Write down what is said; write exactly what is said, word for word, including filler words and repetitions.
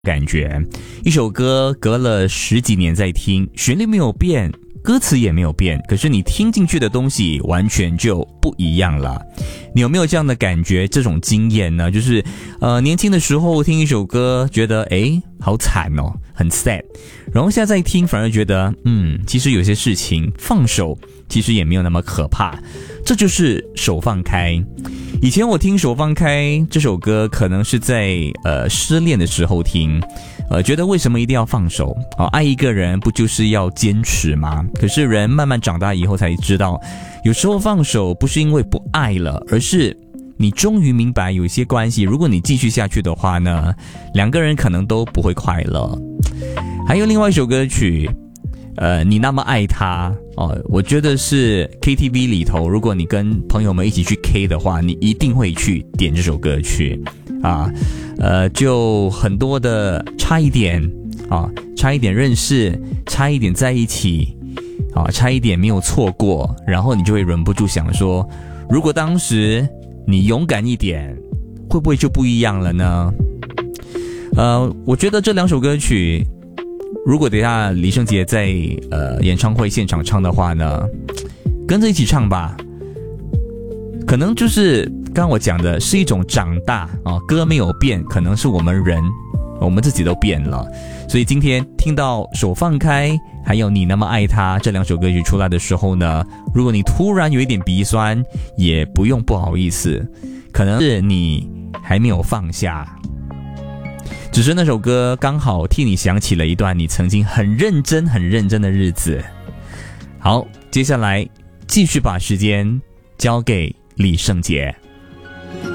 感觉一首歌隔了十几年再听，旋律没有变，歌词也没有变，可是你听进去的东西完全就不一样了。你有没有这样的感觉，这种经验呢？就是呃，年轻的时候听一首歌觉得诶好惨哦，很 sad， 然后现在再听反而觉得嗯，其实有些事情放手其实也没有那么可怕，这就是手放开。以前我听手放开这首歌可能是在呃失恋的时候听，呃觉得为什么一定要放手啊、哦？爱一个人不就是要坚持吗？可是人慢慢长大以后才知道，有时候放手不是因为不爱了，而是你终于明白有一些关系如果你继续下去的话呢，两个人可能都不会快乐。还有另外一首歌曲呃，你那么爱他哦，我觉得是 K T V 里头，如果你跟朋友们一起去 K 的话，你一定会去点这首歌曲啊。呃，就很多的差一点啊，差一点认识，差一点在一起啊，差一点没有错过，然后你就会忍不住想说，如果当时你勇敢一点，会不会就不一样了呢？呃，我觉得这两首歌曲，如果等一下李圣杰在呃演唱会现场唱的话呢，跟着一起唱吧。可能就是刚刚我讲的是一种长大啊，歌没有变，可能是我们人，我们自己都变了。所以今天听到手放开，还有你那么爱他这两首歌曲出来的时候呢，如果你突然有一点鼻酸，也不用不好意思，可能是你还没有放下。只是那首歌刚好替你想起了一段你曾经很认真很认真的日子。好，接下来继续把时间交给李圣杰。